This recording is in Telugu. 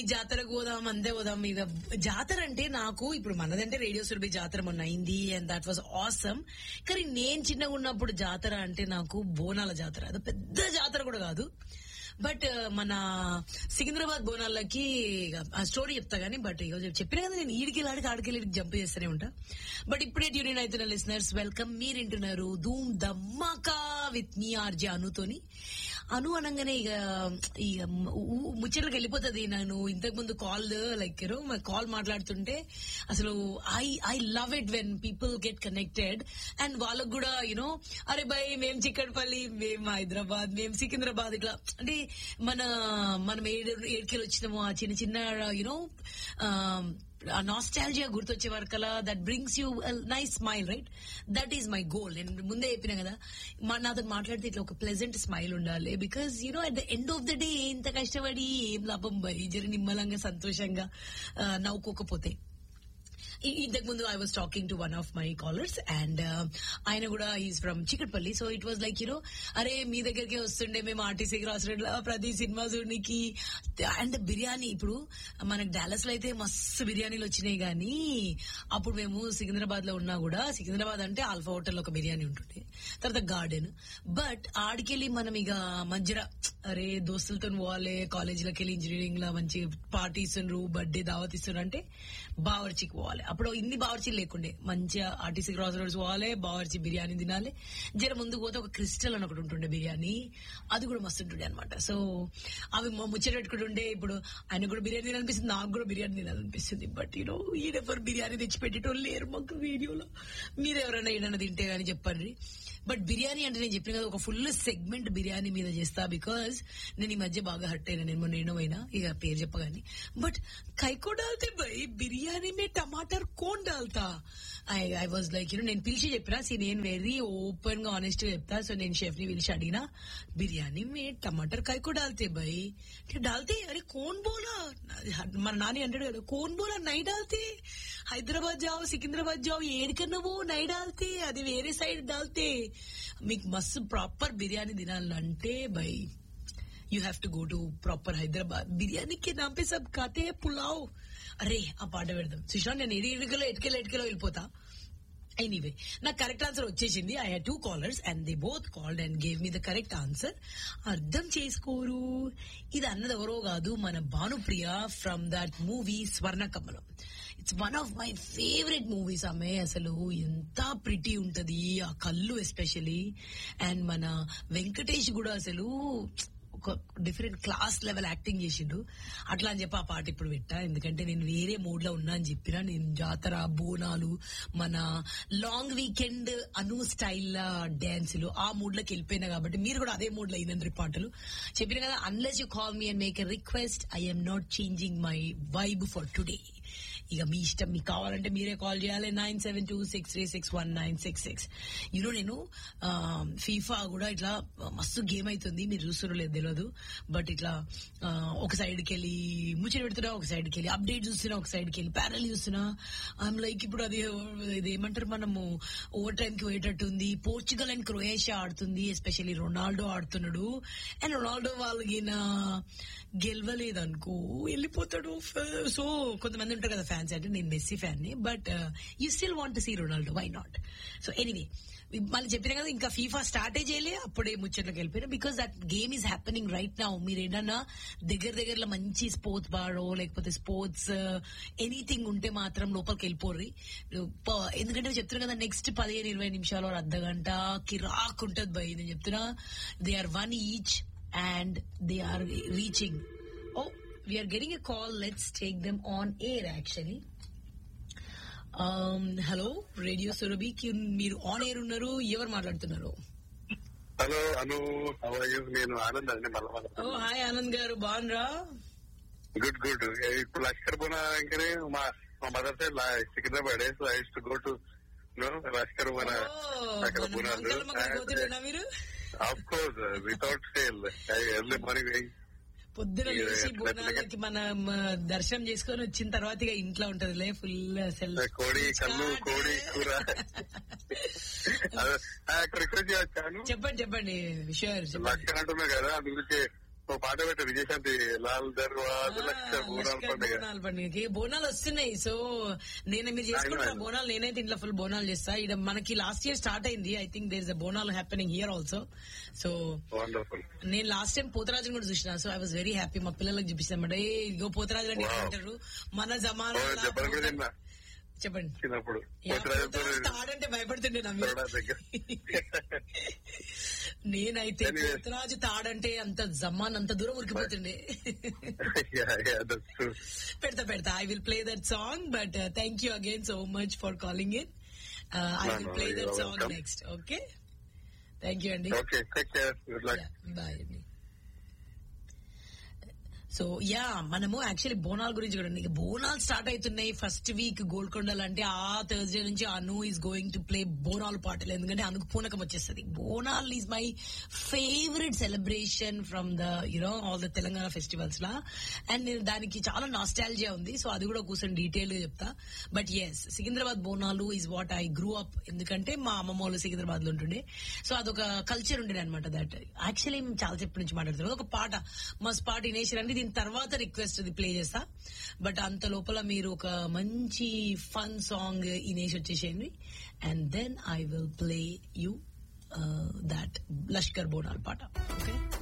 జాతరకు పోదాం అంతే పోదాం. ఇక జాతర అంటే నాకు ఇప్పుడు మనదంటే రేడియో సురభి జాతర మొన్న అయింది అండ్ దాట్ వాజ్ ఆసమ్. కానీ నేను చిన్నగా ఉన్నప్పుడు జాతర అంటే నాకు బోనాల జాతర. అది పెద్ద జాతర కూడా కాదు, బట్ మన సికింద్రాబాద్ బోనాలకి ఆ స్టోరీ చెప్తా గానీ, బట్ చెప్పినా కదా నేను ఆడికెళ్ళి జంప్ చేస్తూనే ఉంటా. బట్ ఇప్పుడే ట్యూన్ అవుతున్న లిసనర్స్ వెల్కమ్. మీరు వింటున్నారు ధూమ్ ధమాకా విత్ మీ ఆర్జే అనుతోని. అను అనగానే ఇక ముచ్చట్లకు వెళ్ళిపోతుంది. నేను ఇంతకు ముందు కాల్ లైక్ కాల్ మాట్లాడుతుంటే అసలు I love it when people get connected and వాళ్ళకు కూడా అరే బై మేము చిక్కడపల్లి, మేము హైదరాబాద్, మేము సికింద్రాబాద్, ఇట్లా అంటే మనం ఏడుకెళ్ళి వచ్చినాము ఆ చిన్న చిన్న ఆ నాస్టాలజియా గుర్తొచ్చే వరకలా that brings you nice smile, right? That is my goal. నేను ముందే చెప్పినా కదా, నాతో మాట్లాడితే ఇట్లా ఒక ప్లెజెంట్ స్మైల్ ఉండాలి. Because at the end of the day ఇంత కష్టపడి ఏం లాభం బై, జర నిమ్మలంగా సంతోషంగా నవ్వుకోకపోతే. ఇంతకు ముందు I was talking to one of my callers and ఆయన కూడా is from Chikatpalli. So it was like అరే మీ దగ్గరికి వస్తుండే మేము ఆర్టీసీ క్రాస్ రోడ్ లో ప్రతి సినిమా చూడడానికి. అండ్ బిర్యానీ ఇప్పుడు మనకు డాలస్ లో అయితే మస్తు బిర్యానీలు వచ్చినాయి, కానీ అప్పుడు మేము సికింద్రాబాద్ లో ఉన్నా కూడా, సికింద్రాబాద్ అంటే ఆల్ఫా హోటల్ ఒక బిర్యానీ ఉంటుండే, తర్వాత గార్డెన్. బట్ ఆడికెళ్ళి మనం ఇక మధ్యలో అరే దోస్తులతో పోవాలి, కాలేజీలోకి వెళ్ళి ఇంజనీరింగ్ లో మంచి పార్టీ ఇస్తున్నారు, బర్త్డే దావత్ ఇస్తున్నారు అంటే బావర్చికి పోవాలి. అప్పుడు ఇన్ని బావర్చీలు లేకుండే, మంచిగా ఆర్టీసీ క్రాస్ రోడ్స్ పోవాలి, బావర్చి బిర్యానీ తినాలి. జర ముందుకు పోతే ఒక క్రిస్టల్ అని ఒకటి ఉంటుండే బిర్యానీ, అది కూడా మస్తు ఉంటుండే అనమాట. సో అవి ముచ్చట పెట్టుకుంటుండే. ఇప్పుడు ఆయన కూడా బిర్యానీ తినాలనిపిస్తుంది, నాకు కూడా బిర్యానీ తినాలనిపిస్తుంది. బట్ ఈడెవరు బిర్యానీ తెచ్చిపెట్టేటోళ్ళు లేరు మాకు వీడియోలో. మీరు ఎవరైనా ఏదైనా తింటే గానీ చెప్పండి. బట్ బిర్యానీ అంటే నేను చెప్పిన కదా ఒక ఫుల్ సెగ్మెంట్ బిర్యానీ మీద చేస్తా. బికాజ్ నేను ఈ మధ్య బాగా హర్ట్ అయినా, నేను మొన్న అయినా ఇక పేరు చెప్పగాని. But కైకో డాల్తే by biryani May tamatar cone డాల్తా. I was like నేను పిలిచి చెప్పినా, నేను వెరీ ఓపెన్ గా ఆనెస్ట్ గా చెప్తా. సో నేను షెఫ్ ని పిలిచి అడిగినా బిర్యానీ మే టమాటర్ కైకో డాల్తే బై, డాల్తే అరే కోన్ బోలా. మన నాని అంటాడు కదా కోన్ బోలా నై డాల్తే, హైదరాబాద్ జావు సికింద్రాబాద్ జావు ఏడికన్నా పో నై డాల్తే, అది వేరే సైడ్ డాల్తే. మీకు మస్తు ప్రాపర్ బిర్యానీ తినాలంటే by you have to go to proper Hyderabad. Biryani K NAM pay sub ఖాతే high pulao. అరే ఆ పాట పెడదాం సుశాంత్. నేను ఎటుకెలో వెళ్ళిపోతా. ఎనీవే నాకు కరెక్ట్ ఆన్సర్ వచ్చేసింది. I had 2 callers and they both called and gave me the correct answer. అర్థం చేసుకోరు. ఇది అన్నది ఎవరో కాదు, మన భానుప్రియ ఫ్రమ్ దట్ మూవీ స్వర్ణ కమలం. It's one of my favourite movies. ఆమె అసలు ఎంత ప్రిటీ ఉంటది, ఆ కళ్ళు ఎస్పెషలీ. అండ్ మన వెంకటేష్ కూడా అసలు ఒక డిఫరెంట్ క్లాస్ లెవెల్ యాక్టింగ్ చేసిండు. అట్లా అని చెప్పి ఆ పాట ఇప్పుడు పెట్టా, ఎందుకంటే నేను వేరే మూడ్ లో ఉన్నా అని చెప్పినా. నేను జాతర, బోనాలు, మన లాంగ్ వీకెండ్ అను స్టైల్ డాన్సులు ఆ మూడ్ లోకి వెళ్ళిపోయినా. కాబట్టి మీరు కూడా అదే మూడ్ లో అయినండి పాటలు చెప్పిన కదా. Unless you call me and make a request, I M not changing my vibe for today. ఇక మీ ఇష్టం, మీకు కావాలంటే మీరే కాల్ చేయాలి 9726361966. నేను ఫీఫా కూడా ఇట్లా మస్తు గేమ్ అవుతుంది, మీరు చూస్తున్నారు లేదు తెలియదు. బట్ ఇట్లా ఒక సైడ్కి వెళ్ళి ముచ్చట పెడుతున్నా, ఒక సైడ్కి వెళ్ళి అప్డేట్ చూస్తున్నా, ఒక సైడ్కి వెళ్ళి ప్యానల్ చూస్తున్నా. ఐఎమ్ లైక్ ఇప్పుడు అది ఏమంటారు, మనము ఓవర్ టైం కి పోయేటట్టుంది. పోర్చుగల్ అండ్ క్రొయేషియా ఆడుతుంది, ఎస్పెషల్లీ రొనాల్డో ఆడుతున్నాడు. అండ్ రొనాల్డో వాళ్ళకి గెలవలేదనుకో వెళ్ళిపోతాడు. సో కొంతమంది ఉంటారు కదా ఫ్యాన్స్, అంటే నేను మెస్సీ ఫ్యాన్ ని, but you still want to see Ronaldo, why not? So anyway మళ్ళీ చెప్పినా కదా, ఇంకా ఫీఫా స్టార్టే చేయలే, అప్పుడే ముచ్చట్లోకి వెళ్ళిపోయినా. Because that game is happening right now. మీరు ఏదన్నా దగ్గరలో మంచి స్పోర్ట్స్ బాడో లేకపోతే స్పోర్ట్స్ ఎనీథింగ్ ఉంటే మాత్రం లోపలికి వెళ్ళిపోర్రి. ఎందుకంటే చెప్తున్నా కదా, నెక్స్ట్ 15-20 నిమిషాలు అర్ధ గంట కిరాక్ ఉంటది భయ్. నేను చెప్తున్నా, they are 1 each and they are reaching. Oh, we are getting a call. Let's take them on air actually. Hello radio Surabhi, మీరు ఆన్ ఎయిర్ ఉన్నారు. ఎవరు మాట్లాడుతున్నారు? హలో అను, నేను ఆనంద్ అండి. ఓ హాయ్ ఆనంద్ గారు, బాగున్నారా? Good good. ఇప్పుడు లష్కర్ బోనా ఇంకనే మా mother side Secunderabad. So I use to go to Lashkar బోనా అక్కడ బోనాలు. మీరు of course without fail early morning పొద్దున లేచి బోనాలకి మనం దర్శనం చేసుకొని వచ్చిన తర్వాత ఇక ఇంట్లో ఉంటదిలే ఫుల్ అసలు కోడి కళ్ళు, కోడి కూర. రిక్వెస్ట్ చేయొచ్చాను. చెప్పండి. లష్కర్ అంటున్నా కదా, అందు గురించి ఓ పాట పెట్టారు విజయశాంతి లాల్ దర్వాజ లక్ష బోనాల పండుగ. బోనాల పండుగకి బోనాలు వస్తున్నాయి. సో మీరు చేసుకుంటున్న బోనాలు, నేనైతే ఇంట్లో ఫుల్ బోనాలు చేస్తా. ఇది మనకి లాస్ట్ ఇయర్ స్టార్ట్ అయింది. I think there is a Bonalu happening here also. So wonderful. నేను లాస్ట్ టైం పోతరాజుని కూడా చూసిన. So I was very happy. మా పిల్లలకు చూపిస్తామంటే ఇగో పోతరాజు అంటే అంటారు మన జమానా. చెప్పండి. చిన్నప్పుడు తాడంటే భయపడుతుండే నా నేనైతే పోతరాజు తాడంటే అంత జమాన్ అంత దూరం ఉరికిపోతుండే. పెడతా I will play that song. But thank you again so much for calling in. I will play that song next. Okay, thank you అండి. బాయ్ అండి. సో యా, మనము యాక్చువల్లీ బోనాల గురించి కూడా, బోనాలు స్టార్ట్ అవుతున్నాయి. ఫస్ట్ వీక్ గోల్కొండలు అంటే ఆ థర్స్డే నుంచి అను is going to play Bonalu పాటలు. ఎందుకంటే అనుకు పూనకం వచ్చేస్తుంది. బోనాల్ is my favourite celebration from the all the Telangana festivals law. And నేను దానికి చాలా నాస్టాలజియా ఉంది. సో అది కూడా కూర్చొని డీటెయిల్ గా చెప్తా. But yes, Secunderabad Bonalu is what I grew up. ఎందుకంటే మా అమ్మమ్మ వాళ్ళు సికింద్రాబాద్ లో ఉంటుండే. సో అదొక కల్చర్ ఉండేది అనమాట. దట్ యాక్చువల్లీ చాలా చెప్పి నుంచి మాట్లాడుతున్నారు. ఒక పాట మస్ట్ పాట ఇనేషన్ అంటే దీని తర్వాత రిక్వెస్ట్ అది ప్లే చేస్తా. బట్ అంత లోపల మీరు ఒక మంచి ఫన్ సాంగ్ ఇనేష్ వచ్చేసేయండి. And then I will play you that Lashkar బోనాల్ పాట. ఓకే.